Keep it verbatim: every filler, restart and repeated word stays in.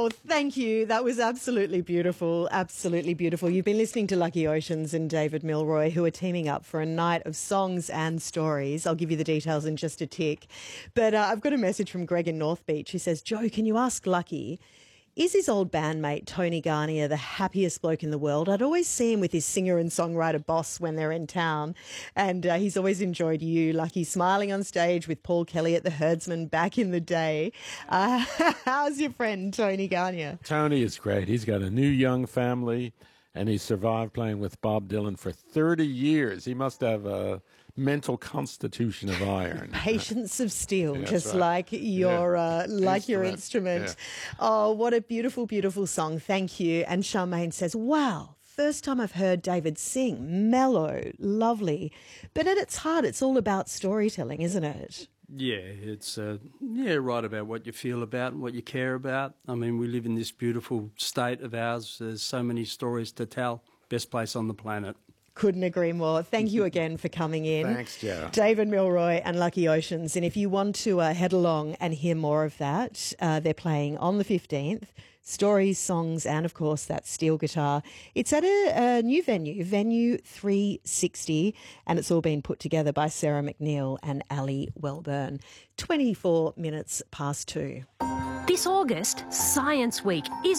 Oh, thank you. That was absolutely beautiful. Absolutely beautiful. You've been listening to Lucky Oceans and David Milroy, who are teaming up for a night of songs and stories. I'll give you the details in just a tick. But uh, I've got a message from Greg in North Beach who says, Joe, can you ask Lucky, is his old bandmate Tony Garnier the happiest bloke in the world? I'd always see him with his singer and songwriter boss when they're in town, and uh, he's always enjoyed you, Lucky, smiling on stage with Paul Kelly at the Herdsman back in the day. Uh, how's your friend Tony Garnier? Tony is great. He's got a new young family, and he's survived playing with Bob Dylan for thirty years. He must have a mental constitution of iron. Patience of steel, Yeah, just right. like your Yeah. uh, like your Instrument. instrument. Oh, what a beautiful, beautiful song. Thank you. And Charmaine says, wow, first time I've heard David sing. Mellow, lovely. But at its heart, it's all about storytelling, isn't it? Yeah, it's uh, yeah, right about what you feel about and what you care about. I mean, we live in this beautiful state of ours. There's so many stories to tell. Best place on the planet. Couldn't agree more. Thank you again for coming in. Thanks, Joe. David Milroy and Lucky Oceans. And if you want to uh, head along and hear more of that, uh, they're playing on the fifteenth. Stories, songs, and of course that steel guitar. It's at a, a new venue, Venue three sixty, and it's all been put together by Sarah McNeil and Ali Welburn. twenty-four minutes past two. This August, Science Week is